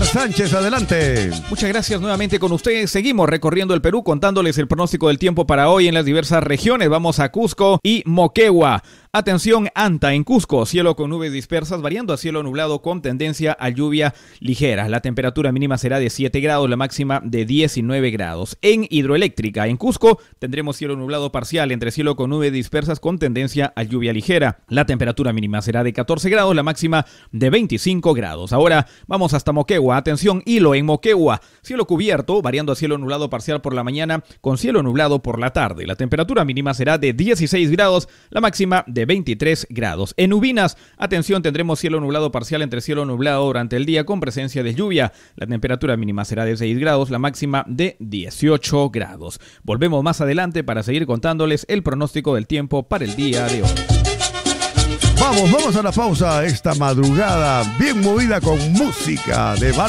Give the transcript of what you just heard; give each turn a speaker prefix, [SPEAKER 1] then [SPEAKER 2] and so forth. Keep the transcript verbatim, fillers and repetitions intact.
[SPEAKER 1] Sánchez, adelante.
[SPEAKER 2] Muchas gracias nuevamente con ustedes. Seguimos recorriendo el Perú contándoles el pronóstico del tiempo para hoy en las diversas regiones. Vamos a Cusco y Moquegua. Atención, Anta en Cusco, cielo con nubes dispersas, variando a cielo nublado con tendencia a lluvia ligera. La temperatura mínima será de siete grados, la máxima de diecinueve grados. En Hidroeléctrica, en Cusco, tendremos cielo nublado parcial entre cielo con nubes dispersas con tendencia a lluvia ligera. La temperatura mínima será de catorce grados, la máxima de veinticinco grados. Ahora vamos hasta Moquegua. Atención, Hilo en Moquegua, cielo cubierto, variando a cielo nublado parcial por la mañana con cielo nublado por la tarde. La temperatura mínima será de dieciséis grados, la máxima de veintitrés grados. En Ubinas, atención, tendremos cielo nublado parcial entre cielo nublado durante el día con presencia de lluvia. La temperatura mínima será de seis grados, la máxima de dieciocho grados. Volvemos más adelante para seguir contándoles el pronóstico del tiempo para el día de hoy.
[SPEAKER 1] Vamos, vamos a la pausa esta madrugada bien movida con música de bar.